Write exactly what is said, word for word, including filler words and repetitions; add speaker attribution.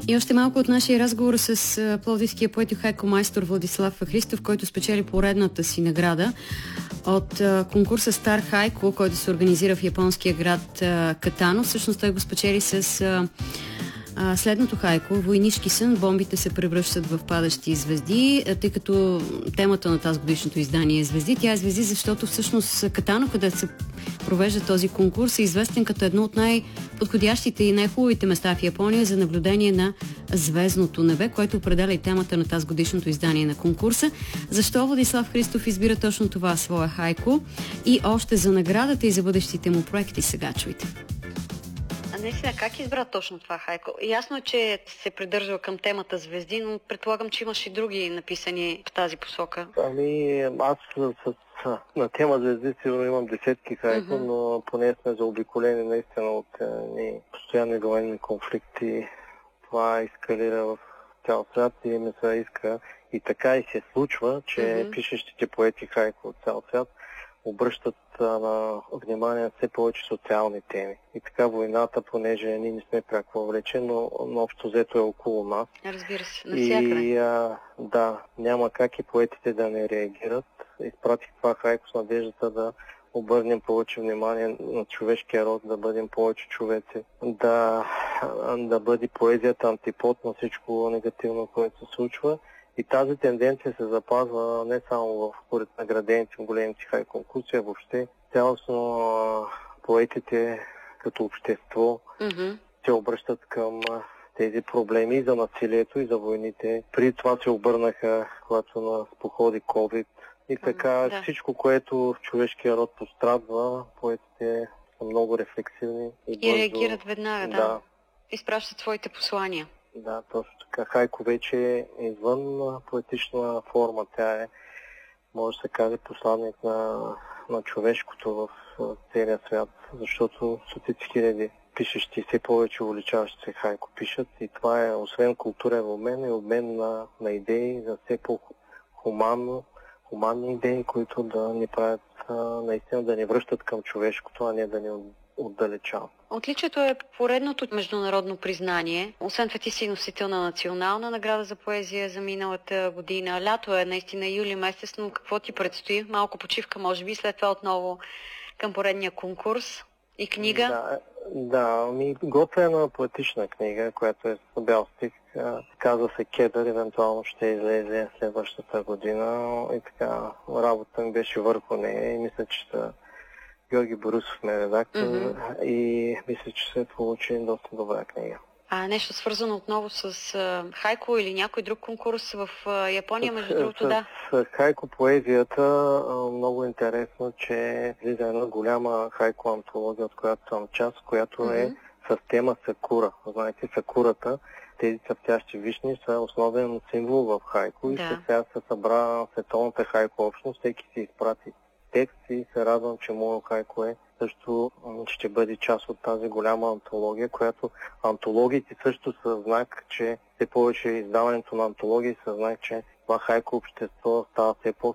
Speaker 1: И още малко от нашия разговор с а, пловдивския поет и хайко-майстор Владислав Христов, който спечели поредната си награда от а, конкурса Стар Хайко, който се организира в японския град а, Катано. Всъщност той го спечели с а, а, следното хайко: "Войнишки сън, бомбите се превръщат в падащи звезди", а, тъй като темата на тази годишното издание е звезди. Тя е звезди, защото всъщност Катано, където се провежда този конкурс, е известен като едно от най-подходящите и най-хубавите места в Япония за наблюдение на звездното небе, което определя и темата на тази годишното издание на конкурса. Защо Владислав Христов избира точно това своя хайко и още за наградата и за бъдещите му проекти, сега чуйте.
Speaker 2: А наистина, как избра точно това хайко? Ясно е, че се придържал към темата звезди, но предполагам, че имаш и други написани в тази посока.
Speaker 3: Ами, аз с, с, на тема звезди сигурно имам десетки хайко, mm-hmm. но поне сме заобиколени наистина от ни постоянни военни конфликти. Това ескалира в цял свят и ми се иска и така и се случва, че mm-hmm. пишещите поети хайко от цял свят обръщат а, на внимание все повече социални теми. И така войната, понеже ние не сме пряко въвлечени, но, но общо взето е около нас.
Speaker 2: Разбира се, навсякъде.
Speaker 3: И а, да, няма как и поетите да не реагират. Изпратих това хайко с надеждата да обърнем повече внимание на човешкия род, да бъдем повече човеци, да, да бъде поезията антипод на всичко негативно, което се случва. И тази тенденция се запазва не само в според наградените големите хай конкурси, а въобще цялостно поетите като общество mm-hmm. се обръщат към тези проблеми и за насилието, и за войните. Преди това се обърнаха, когато нас походи COVID. И така mm, да. Всичко, което в човешкия род пострадва, поетите са много рефлексивни. И,
Speaker 2: и бързо реагират веднага, да. да. Изпращат своите послания.
Speaker 3: Да, точно така. Хайко вече е извън поетична форма. Тя е, може да се каже, посланник на, на човешкото в целия свят, защото стотици хиляди пишещи все повече увеличаващи се хайко пишат и това е освен културен обмен и обмен на, на идеи за все по-хуманно, хуманни идеи, които да ни правят а, наистина да ни връщат към човешкото, а не да ни отдалечават.
Speaker 2: Отличието е поредното международно признание. Освен това ти си носител на национална награда за поезия за миналата година. Лято е наистина юли месец, но какво ти предстои? Малко почивка, може би, след това отново към поредния конкурс и книга?
Speaker 3: Да, да ми готвена поетична книга, която е с бял стих. Казва се Кедър, евентуално ще излезе следващата година и така работа ми беше върху нея и мисля, че са Георги Борисов ме редактор mm-hmm. и мисля, че се получи доста добра книга.
Speaker 2: А нещо свързано отново с а, хайко или някой друг конкурс в а, Япония,
Speaker 3: с,
Speaker 2: между другото,
Speaker 3: с,
Speaker 2: да?
Speaker 3: С хайко поезията а, много интересно, че влиза една голяма хайко антология, от която съм част, която mm-hmm. е с тема Сакура. Знаете, Сакурата, тези цъфтящи вишни са основен символ в хайко да. И сега се събра световната хайко общност, всеки си изпрати текст и се радвам, че моят хайко е също ще бъде част от тази голяма антология, която антологиите също са знак, че все повече издаването на антологии са знак, че това хайко общество става все по-